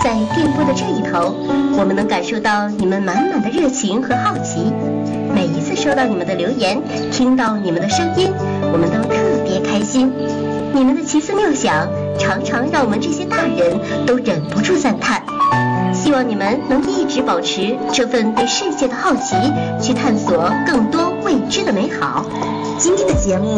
在电波的这一头，我们能感受到你们满满的热情和好奇。每一次收到你们的留言，听到你们的声音，我们都特别开心。你们的奇思妙想常常让我们这些大人都忍不住赞叹。希望你们能一直保持这份对世界的好奇，去探索更多未知的美好。 今天的节目